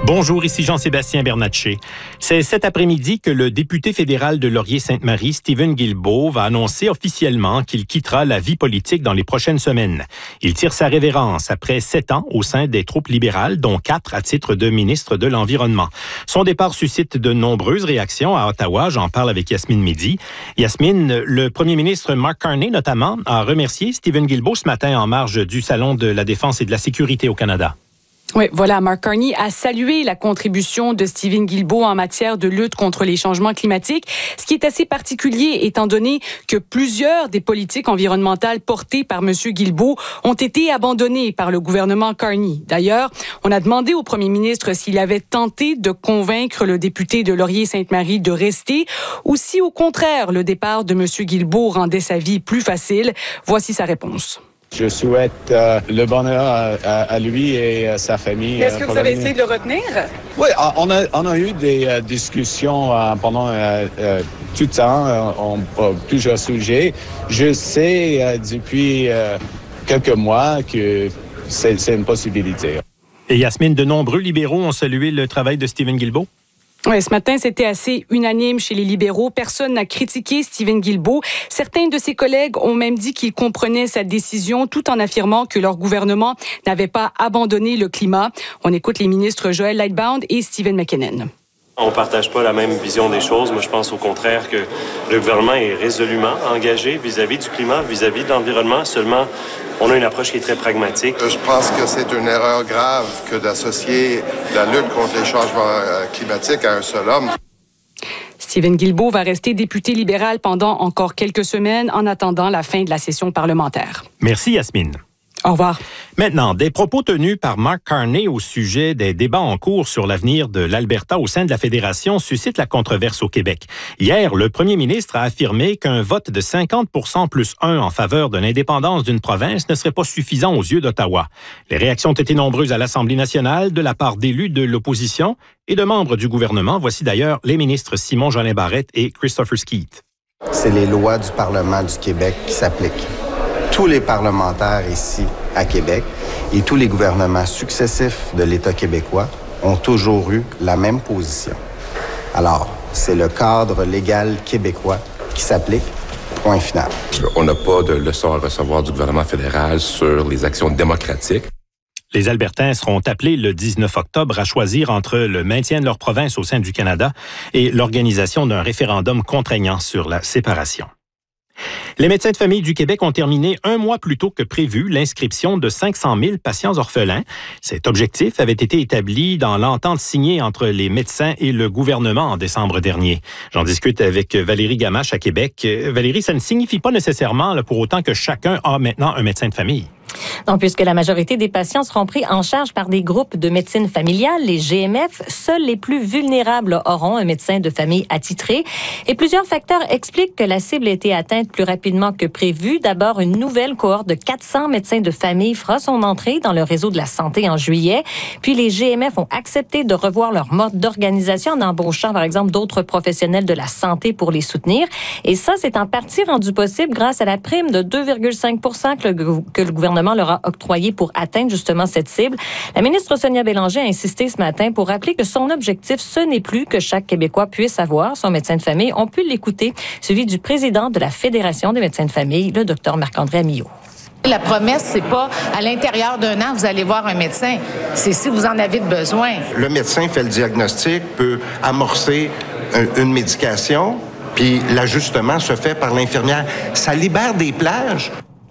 Bonjour, ici Jean-Sébastien Bernatchez. C'est cet après-midi que le député fédéral de Laurier-Sainte-Marie, Stephen Guilbeault, va annoncer officiellement qu'il quittera la vie politique dans les prochaines semaines. Il tire sa révérence après 7 ans au sein des troupes libérales, dont 4 à titre de ministre de l'Environnement. Son départ suscite de nombreuses réactions à Ottawa. J'en parle avec Yasmine Midi. Yasmine, le premier ministre Mark Carney, notamment, a remercié Stephen Guilbeault ce matin en marge du Salon de la Défense et de la Sécurité au Canada. Oui, voilà, Mark Carney a salué la contribution de Stephen Guilbeault en matière de lutte contre les changements climatiques, ce qui est assez particulier étant donné que plusieurs des politiques environnementales portées par M. Guilbeault ont été abandonnées par le gouvernement Carney. D'ailleurs, on a demandé au premier ministre s'il avait tenté de convaincre le député de Laurier-Sainte-Marie de rester ou si, au contraire, le départ de M. Guilbeault rendait sa vie plus facile. Voici sa réponse. Je souhaite le bonheur à lui et à sa famille. Est-ce que vous avez essayé de le retenir? Oui, on a eu des discussions pendant tout le temps, plusieurs sujets. Je sais depuis quelques mois que c'est une possibilité. Et Yasmine, de nombreux libéraux ont salué le travail de Stephen Guilbeault? Oui, ce matin, c'était assez unanime chez les libéraux. Personne n'a critiqué Stephen Guilbeault. Certains de ses collègues ont même dit qu'ils comprenaient sa décision tout en affirmant que leur gouvernement n'avait pas abandonné le climat. On écoute les ministres Joël Lightbound et Stephen McKinnon. On ne partage pas la même vision des choses. Moi, je pense au contraire que le gouvernement est résolument engagé vis-à-vis du climat, vis-à-vis de l'environnement. Seulement, on a une approche qui est très pragmatique. Je pense que c'est une erreur grave que d'associer la lutte contre les changements climatiques à un seul homme. Stephen Guilbeault va rester député libéral pendant encore quelques semaines en attendant la fin de la session parlementaire. Merci, Yasmine. Au revoir. Maintenant, des propos tenus par Mark Carney au sujet des débats en cours sur l'avenir de l'Alberta au sein de la Fédération suscitent la controverse au Québec. Hier, le premier ministre a affirmé qu'un vote de 50% plus 1 en faveur de l'indépendance d'une province ne serait pas suffisant aux yeux d'Ottawa. Les réactions ont été nombreuses à l'Assemblée nationale de la part d'élus de l'opposition et de membres du gouvernement. Voici d'ailleurs les ministres Simon-Jolin Barrette et Christopher Skeet. C'est les lois du Parlement du Québec qui s'appliquent. Tous les parlementaires ici à Québec et tous les gouvernements successifs de l'État québécois ont toujours eu la même position. Alors, c'est le cadre légal québécois qui s'applique. Point final. On n'a pas de leçons à recevoir du gouvernement fédéral sur les actions démocratiques. Les Albertains seront appelés le 19 octobre à choisir entre le maintien de leur province au sein du Canada et l'organisation d'un référendum contraignant sur la séparation. Les médecins de famille du Québec ont terminé 1 mois plus tôt que prévu l'inscription de 500 000 patients orphelins. Cet objectif avait été établi dans l'entente signée entre les médecins et le gouvernement en décembre dernier. J'en discute avec Valérie Gamache à Québec. Valérie, ça ne signifie pas nécessairement pour autant que chacun a maintenant un médecin de famille. Non, puisque la majorité des patients seront pris en charge par des groupes de médecine familiale, les GMF, seuls les plus vulnérables auront un médecin de famille attitré. Et plusieurs facteurs expliquent que la cible a été atteinte plus rapidement que prévu. D'abord, une nouvelle cohorte de 400 médecins de famille fera son entrée dans le réseau de la santé en juillet. Puis les GMF ont accepté de revoir leur mode d'organisation en embauchant, par exemple, d'autres professionnels de la santé pour les soutenir. Et ça, c'est en partie rendu possible grâce à la prime de 2,5 % que le gouvernement leur a octroyé pour atteindre justement cette cible. La ministre Sonia Bélanger a insisté ce matin pour rappeler que son objectif, ce n'est plus que chaque Québécois puisse avoir son médecin de famille. On peut l'écouter, celui du président de la Fédération des médecins de famille, le Dr Marc-André Amillot. La promesse, c'est pas à l'intérieur d'1 an, vous allez voir un médecin. C'est si vous en avez besoin. Le médecin fait le diagnostic, peut amorcer une médication, puis l'ajustement se fait par l'infirmière. Ça libère des plages.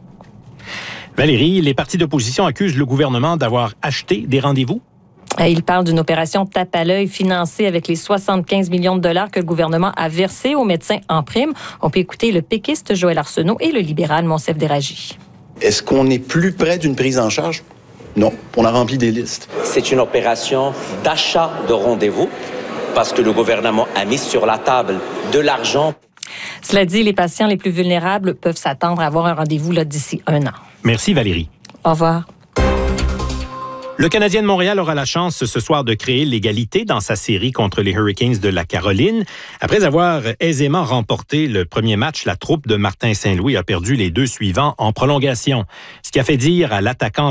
Valérie, les partis d'opposition accusent le gouvernement d'avoir acheté des rendez-vous. Il parle d'une opération tape à l'œil financée avec les 75 millions de dollars que le gouvernement a versés aux médecins en prime. On peut écouter le péquiste Joël Arsenault et le libéral Monsef Déragi. Est-ce qu'on est plus près d'une prise en charge? Non, on a rempli des listes. C'est une opération d'achat de rendez-vous parce que le gouvernement a mis sur la table de l'argent. Cela dit, les patients les plus vulnérables peuvent s'attendre à avoir un rendez-vous d'ici 1 an. Merci Valérie. Au revoir. Le Canadien de Montréal aura la chance ce soir de créer l'égalité dans sa série contre les Hurricanes de la Caroline. Après avoir aisément remporté le premier match, la troupe de Martin Saint-Louis a perdu les 2 suivants en prolongation. Ce qui a fait dire à l'attaquant